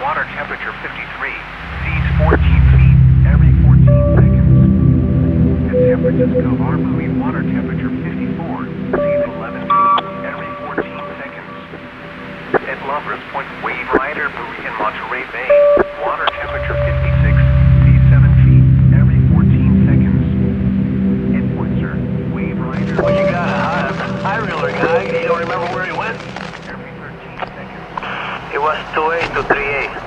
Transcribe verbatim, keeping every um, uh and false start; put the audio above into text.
water temperature fifty-three. Seas fourteen feet every fourteen seconds. At San Francisco, our moving water temperature fifty-four. Seas eleven feet every fourteen seconds. At Lover's Point, Wave Rider buoy in Monterey Bay. Water temperature fifty-six. Seas seven feet every fourteen seconds. At Whistler, Wave Rider. Well, you got a high reeler guy. You don't remember where he went? Every thirteen seconds. It was two A to three A.